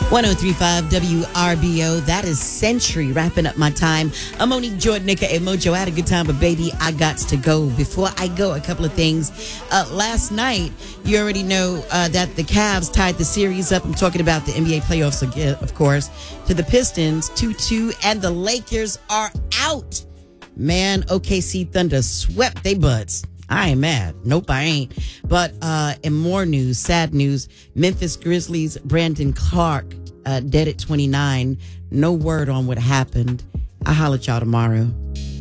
1035 WRBO. That is Century. Wrapping up my time. I'm Monique Jordanica and Mojo. I had a good time, but baby, I got to go. Before I go, a couple of things. Last night, you already know that the Cavs tied the series up. I'm talking about the NBA playoffs again, of course, to the Pistons 2-2, and the Lakers are out. Man, OKC Thunder swept they butts. I ain't mad. Nope, I ain't. But in more news, sad news, Memphis Grizzlies' Brandon Clark dead at 29. No word on what happened. I'll holler at y'all tomorrow.